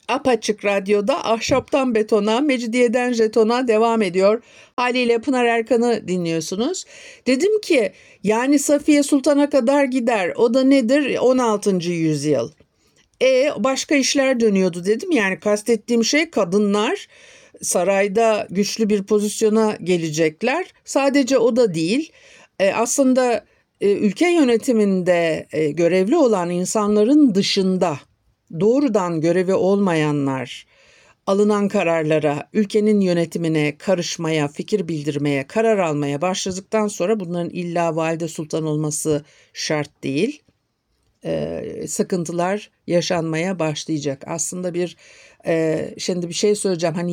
Apaçık Radyo'da Ahşaptan Betona, Mecidiyeden Jeton'a devam ediyor. Haliyle Pınar Erkan'ı dinliyorsunuz. Dedim ki yani Safiye Sultan'a kadar gider. O da nedir? 16. yüzyıl. Başka işler dönüyordu dedim. Yani kastettiğim şey kadınlar sarayda güçlü bir pozisyona gelecekler. Sadece o da değil. Aslında ülke yönetiminde görevli olan insanların dışında doğrudan görevi olmayanlar alınan kararlara, ülkenin yönetimine karışmaya, fikir bildirmeye, karar almaya başladıktan sonra bunların illa valide sultan olması şart değil. Sıkıntılar yaşanmaya başlayacak. Aslında şimdi bir şey söyleyeceğim. Hani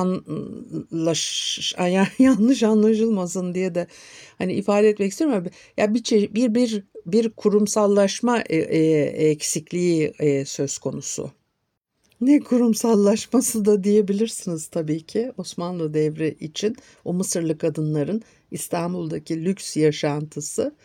yanlış anlaşılmasın diye de hani ifade etmek istiyorum ama ya bir kurumsallaşma eksikliği söz konusu. Ne kurumsallaşması da diyebilirsiniz tabii ki Osmanlı devri için o Mısırlı kadınların İstanbul'daki lüks yaşantısı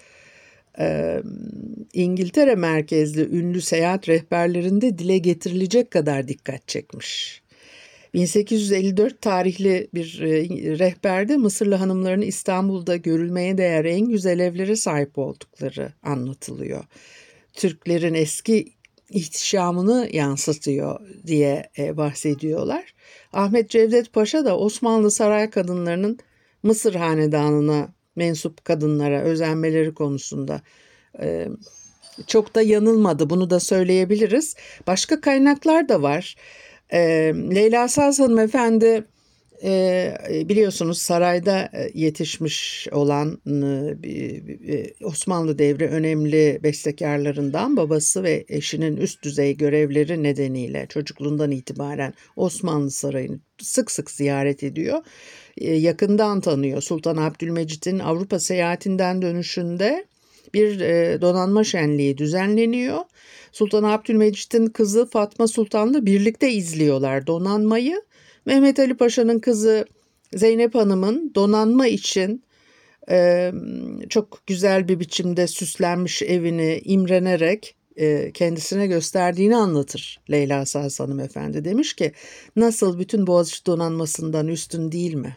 İngiltere merkezli ünlü seyahat rehberlerinde dile getirilecek kadar dikkat çekmiş. 1854 tarihli bir rehberde Mısırlı hanımların İstanbul'da görülmeye değer en güzel evlere sahip oldukları anlatılıyor. Türklerin eski ihtişamını yansıtıyor diye bahsediyorlar. Ahmet Cevdet Paşa da Osmanlı saray kadınlarının Mısır hanedanına mensup kadınlara özenmeleri konusunda çok da yanılmadı. Bunu da söyleyebiliriz. Başka kaynaklar da var. Leyla Saz hanımefendi biliyorsunuz sarayda yetişmiş olan Osmanlı devri önemli bestekarlarından, babası ve eşinin üst düzey görevleri nedeniyle çocukluğundan itibaren Osmanlı Sarayı'nı sık sık ziyaret ediyor. Yakından tanıyor. Sultan Abdülmecit'in Avrupa seyahatinden dönüşünde bir donanma şenliği düzenleniyor. Sultan Abdülmecit'in kızı Fatma Sultan'la birlikte izliyorlar donanmayı. Mehmet Ali Paşa'nın kızı Zeynep Hanım'ın donanma için çok güzel bir biçimde süslenmiş evini imrenerek kendisine gösterdiğini anlatır Leyla Saz hanımefendi. Demiş ki nasıl bütün Boğaziçi donanmasından üstün değil mi?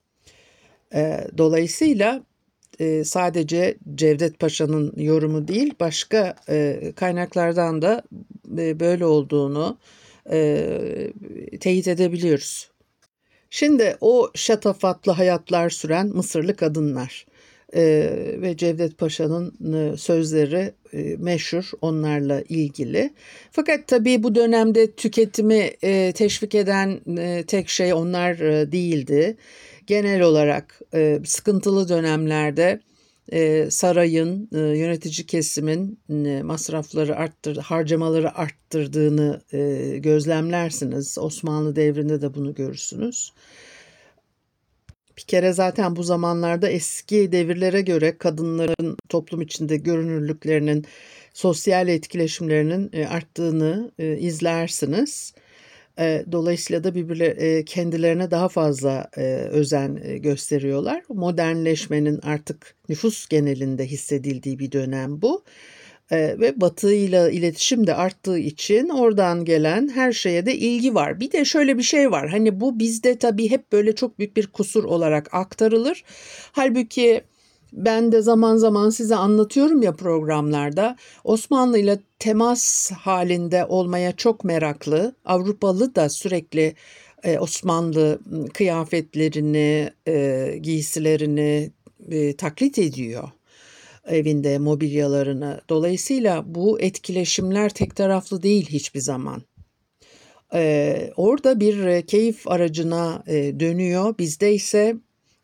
Dolayısıyla sadece Cevdet Paşa'nın yorumu değil, başka kaynaklardan da böyle olduğunu teyit edebiliyoruz. Şimdi o şatafatlı hayatlar süren Mısırlı kadınlar ve Cevdet Paşa'nın sözleri meşhur onlarla ilgili. Fakat tabii bu dönemde tüketimi teşvik eden tek şey onlar değildi. Genel olarak sıkıntılı dönemlerde sarayın, yönetici kesimin masrafları harcamaları arttırdığını gözlemlersiniz. Osmanlı devrinde de bunu görürsünüz. Bir kere zaten bu zamanlarda eski devirlere göre kadınların toplum içinde görünürlüklerinin, sosyal etkileşimlerinin arttığını izlersiniz. Dolayısıyla da kendilerine daha fazla özen gösteriyorlar. Modernleşmenin artık nüfus genelinde hissedildiği bir dönem bu. Ve Batı ile iletişim de arttığı için oradan gelen her şeye de ilgi var. Bir de şöyle bir şey var. Hani bu bizde tabii hep böyle çok büyük bir kusur olarak aktarılır. Halbuki ben de zaman zaman size anlatıyorum ya programlarda, Osmanlı ile temas halinde olmaya çok meraklı. Avrupalı da sürekli Osmanlı kıyafetlerini, giysilerini taklit ediyor evinde mobilyalarını. Dolayısıyla bu etkileşimler tek taraflı değil hiçbir zaman. Orada bir keyif aracına dönüyor. Bizde ise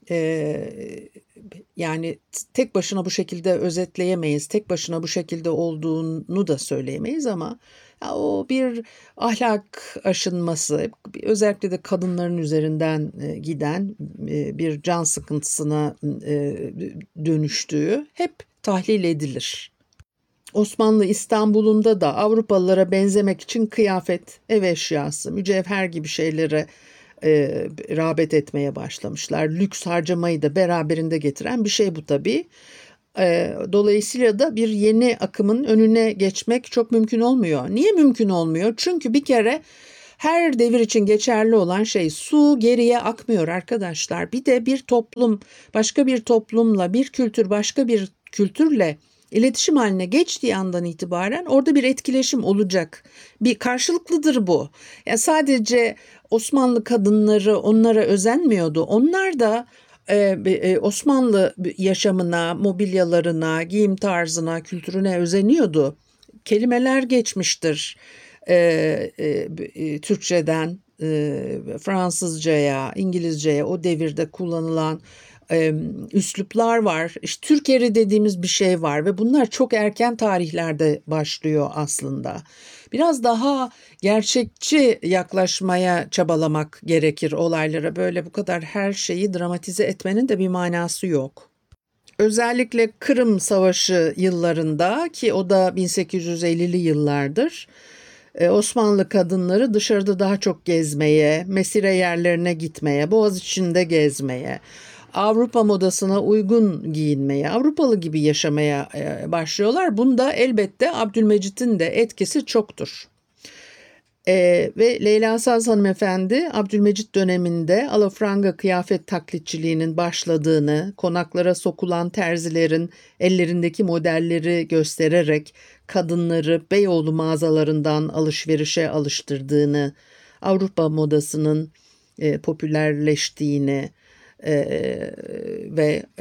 yani tek başına bu şekilde özetleyemeyiz. Tek başına bu şekilde olduğunu da söyleyemeyiz ama o bir ahlak aşınması, özellikle de kadınların üzerinden giden bir can sıkıntısına dönüştüğü hep tahlil edilir. Osmanlı İstanbul'unda da Avrupalılara benzemek için kıyafet, ev eşyası, mücevher gibi şeylere rağbet etmeye başlamışlar. Lüks harcamayı da beraberinde getiren bir şey bu tabii. Dolayısıyla da bir yeni akımın önüne geçmek çok mümkün olmuyor. Niye mümkün olmuyor? Çünkü bir kere Her devir için geçerli olan şey, su geriye akmıyor arkadaşlar. Bir de bir toplum başka bir toplumla, bir kültür başka bir kültürle iletişim haline geçtiği andan itibaren orada bir etkileşim olacak. Bir karşılıklıdır bu. Yani sadece Osmanlı kadınları onlara özenmiyordu. Onlar da Osmanlı yaşamına, mobilyalarına, giyim tarzına, kültürüne özeniyordu. Kelimeler geçmiştir Türkçeden Fransızcaya, İngilizceye o devirde kullanılan üsluplar var. İşte Türk eri dediğimiz bir şey var ve bunlar çok erken tarihlerde başlıyor aslında. Biraz daha gerçekçi yaklaşmaya çabalamak gerekir olaylara. Böyle bu kadar her şeyi dramatize etmenin de bir manası yok. Özellikle Kırım Savaşı yıllarında, ki o da 1850'li yıllardır, Osmanlı kadınları dışarıda daha çok gezmeye, mesire yerlerine gitmeye, Boğaziçi'nde gezmeye, Avrupa modasına uygun giyinmeye, Avrupalı gibi yaşamaya başlıyorlar. Bunda elbette Abdülmecit'in de etkisi çoktur. Ve Leyla Saz hanımefendi Abdülmecit döneminde alafranga kıyafet taklitçiliğinin başladığını, konaklara sokulan terzilerin ellerindeki modelleri göstererek kadınları Beyoğlu mağazalarından alışverişe alıştırdığını, Avrupa modasının popülerleştiğini ve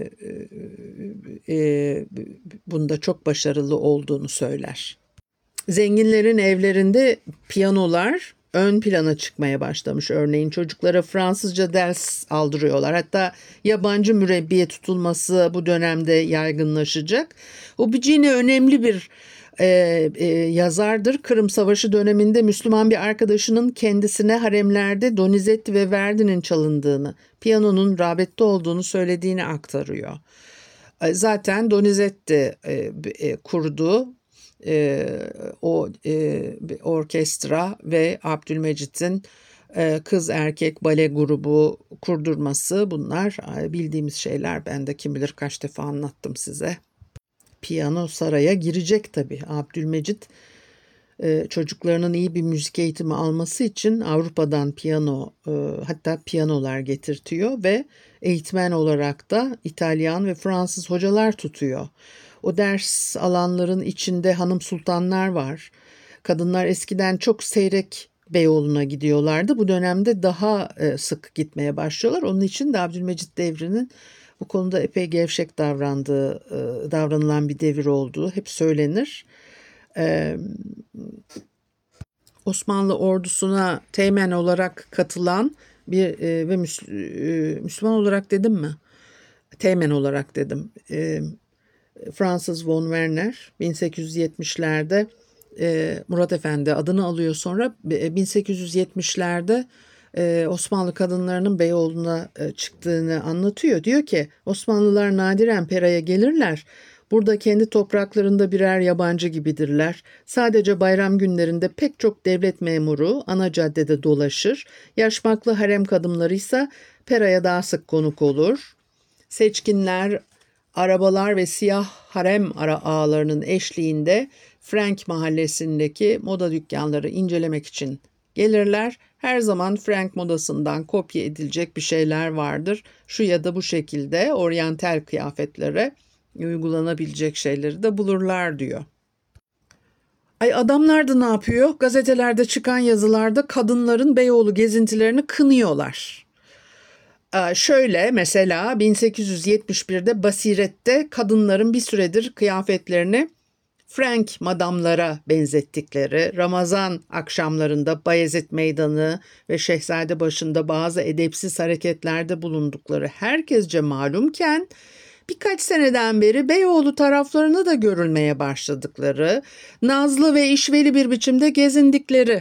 bunda çok başarılı olduğunu söyler. Zenginlerin evlerinde piyanolar ön plana çıkmaya başlamış. Örneğin çocuklara Fransızca ders aldırıyorlar. Hatta yabancı mürebbiye tutulması bu dönemde yaygınlaşacak. Aubigne önemli bir yazardır. Kırım Savaşı döneminde Müslüman bir arkadaşının kendisine haremlerde Donizetti ve Verdi'nin çalındığını, piyanonun rağbette olduğunu söylediğini aktarıyor. Zaten Donizetti kurdu o orkestra ve Abdülmecit'in kız erkek bale grubu kurdurması, bunlar bildiğimiz şeyler. Ben de kim bilir kaç defa anlattım size. Piyano saraya girecek tabii. Abdülmecit çocuklarının iyi bir müzik eğitimi alması için Avrupa'dan piyano, hatta piyanolar getirtiyor ve eğitmen olarak da İtalyan ve Fransız hocalar tutuyor. O ders alanların içinde hanım sultanlar var. Kadınlar eskiden çok seyrek Beyoğlu'na gidiyorlardı. Bu dönemde daha sık gitmeye başlıyorlar. Onun için de Abdülmecit devrinin bu konuda epey gevşek davranılan bir devir olduğu hep söylenir. Osmanlı ordusuna teğmen olarak katılan bir ve Müslüman olarak dedim mi? Teğmen olarak dedim. Francis von Werner 1870'lerde Murat Efendi adını alıyor, sonra 1870'lerde Osmanlı kadınlarının Beyoğlu'na çıktığını anlatıyor. Diyor ki Osmanlılar nadiren Pera'ya gelirler. Burada kendi topraklarında birer yabancı gibidirler. Sadece bayram günlerinde pek çok devlet memuru ana caddede dolaşır. Yaşmaklı harem kadınları ise Pera'ya daha sık konuk olur. Seçkinler, arabalar ve siyah harem ağalarının eşliğinde Frank mahallesindeki moda dükkanları incelemek için gelirler. Her zaman Frank modasından kopya edilecek bir şeyler vardır. Şu ya da bu şekilde oryantal kıyafetlere uygulanabilecek şeyleri de bulurlar diyor. Adamlar da ne yapıyor? Gazetelerde çıkan yazılarda kadınların Beyoğlu gezintilerini kınıyorlar. Şöyle mesela 1871'de Basiret'te kadınların bir süredir kıyafetlerini Frank madamlara benzettikleri, Ramazan akşamlarında Bayezid Meydanı ve Şehzadebaşı'nda bazı edepsiz hareketlerde bulundukları herkesce malumken, birkaç seneden beri Beyoğlu taraflarına da görülmeye başladıkları, nazlı ve işveli bir biçimde gezindikleri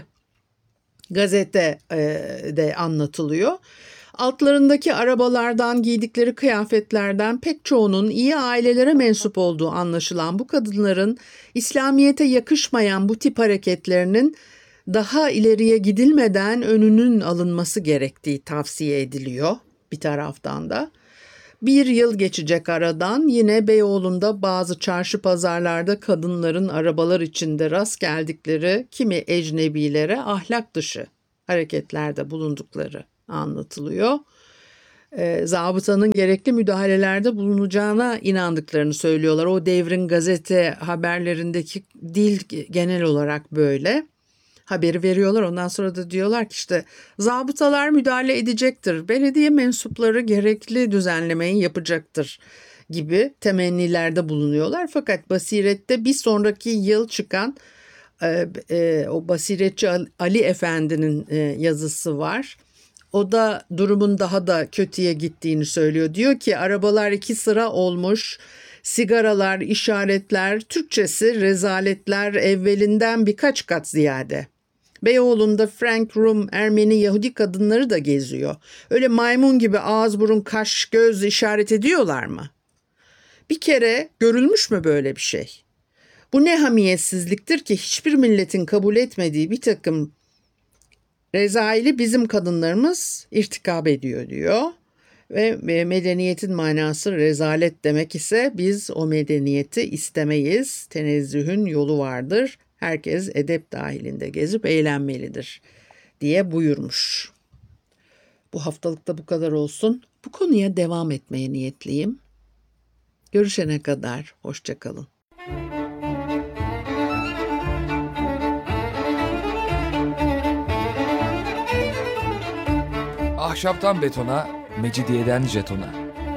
gazetede anlatılıyor. Altlarındaki arabalardan, giydikleri kıyafetlerden pek çoğunun iyi ailelere mensup olduğu anlaşılan bu kadınların İslamiyet'e yakışmayan bu tip hareketlerinin daha ileriye gidilmeden önünün alınması gerektiği tavsiye ediliyor bir taraftan da. Bir yıl geçecek aradan, yine Beyoğlu'nda bazı çarşı pazarlarda kadınların arabalar içinde rast geldikleri kimi ecnebilere ahlak dışı hareketlerde bulundukları anlatılıyor. Zabıtanın gerekli müdahalelerde bulunacağına inandıklarını söylüyorlar. O devrin gazete haberlerindeki dil genel olarak böyle. Haberi veriyorlar. Ondan sonra da diyorlar ki işte zabıtalar müdahale edecektir. Belediye mensupları gerekli düzenlemeyi yapacaktır gibi temennilerde bulunuyorlar. Fakat Basiret'te bir sonraki yıl çıkan o Basiretçi Ali Efendi'nin yazısı var. O da durumun daha da kötüye gittiğini söylüyor. Diyor ki arabalar 2 sıra olmuş, sigaralar, işaretler, Türkçesi rezaletler evvelinden birkaç kat ziyade. Beyoğlu'nda Frank, Rum, Ermeni, Yahudi kadınları da geziyor. Öyle maymun gibi ağız, burun, kaş, göz işaret ediyorlar mı? Bir kere görülmüş mü böyle bir şey? Bu ne hamiyetsizliktir ki hiçbir milletin kabul etmediği bir takım rezaili bizim kadınlarımız irtikab ediyor diyor. Ve medeniyetin manası rezalet demek ise biz o medeniyeti istemeyiz. Tenezzühün yolu vardır. Herkes edep dahilinde gezip eğlenmelidir diye buyurmuş. Bu haftalık da bu kadar olsun. Bu konuya devam etmeye niyetliyim. Görüşene kadar hoşça kalın. Ahşaptan betona, mecidiyeden jetona.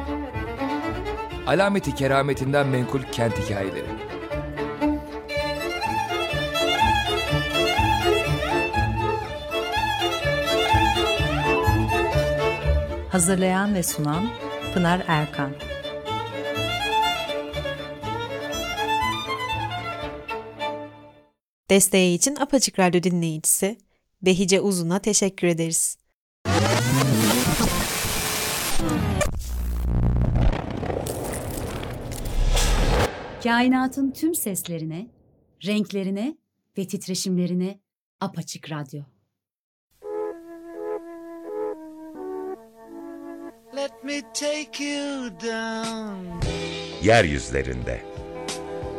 Alameti kerametinden menkul kent hikayeleri. Hazırlayan ve sunan Pınar Erkan. Desteği için Apaçık Radyo dinleyicisi Behice Uzun'a teşekkür ederiz. Kainatın tüm seslerine, renklerine ve titreşimlerine Apaçık Radyo. Let me take you down. Yeryüzlerinde.